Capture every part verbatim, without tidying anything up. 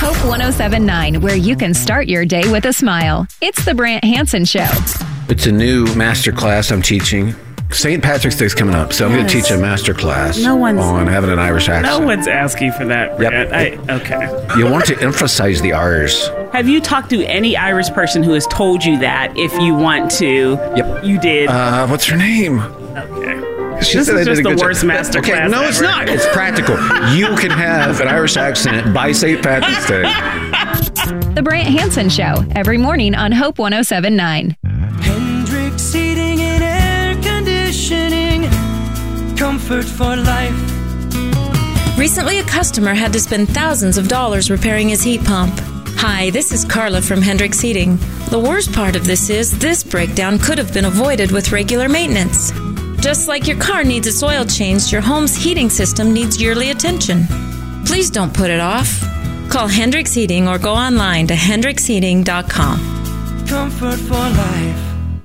Hope one oh seven point nine, where you can start your day with a smile. It's the Brant Hansen Show. It's a new master class I'm teaching. Saint Patrick's Day is coming up, so I'm going to teach a master class No one's- on having an Irish accent. No one's asking for that, Brant. Yep. I, okay. You want to emphasize the R's. Have you talked to any Irish person who has told you that if you want to? Yep. You did? Uh, what's her name? Okay. She This said I is did just a the good worst job. master Okay, class no, it's ever. not. It's practical. You can have an Irish accent by Saint Patrick's Day. The Brant Hansen Show, every morning on Hope one oh seven point nine. Hendrick Seating and Air Conditioning, comfort for life. Recently, a customer had to spend thousands of dollars repairing his heat pump. Hi, this is Carla from Hendricks Heating. The worst part of this is this breakdown could have been avoided with regular maintenance. Just like your car needs its oil changed, your home's heating system needs yearly attention. Please don't put it off. Call Hendricks Heating or go online to hendricks heating dot com. Comfort for life.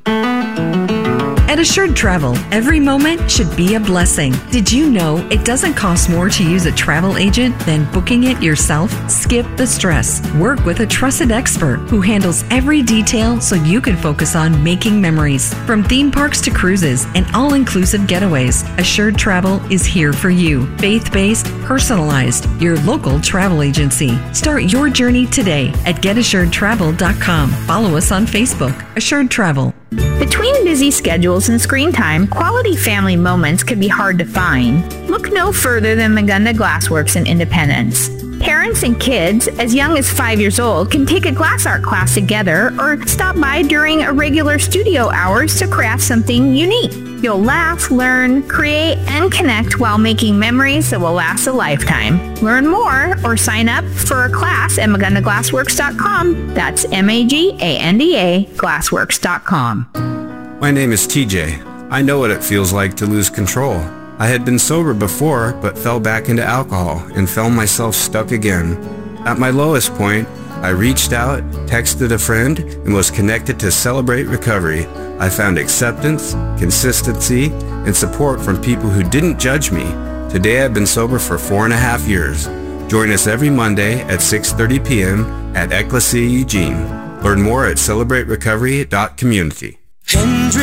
At Assured Travel, every moment should be a blessing. Did you know it doesn't cost more to use a travel agent than booking it yourself? Skip the stress. Work with a trusted expert who handles every detail so you can focus on making memories. From theme parks to cruises and all-inclusive getaways, Assured Travel is here for you. Faith-based, personalized, your local travel agency. Start your journey today at get assured travel dot com. Follow us on Facebook. Assured Travel. Between busy schedules and screen time, quality family moments can be hard to find. Look no further than Magunda Glassworks in Independence. Parents and kids as young as five years old can take a glass art class together or stop by during a regular studio hours to craft something unique. You'll laugh, learn, create, and connect while making memories that will last a lifetime. Learn more or sign up for a class at magunda glassworks dot com. That's M A G A N D A glassworks dot com. My name is T J. I know what it feels like to lose control. I had been sober before, but fell back into alcohol and found myself stuck again. At my lowest point, I reached out, texted a friend, and was connected to Celebrate Recovery. I found acceptance, consistency, and support from people who didn't judge me. Today I've been sober for four and a half years. Join us every Monday at six thirty p.m. at Ecclesia Eugene. Learn more at celebrate recovery dot community.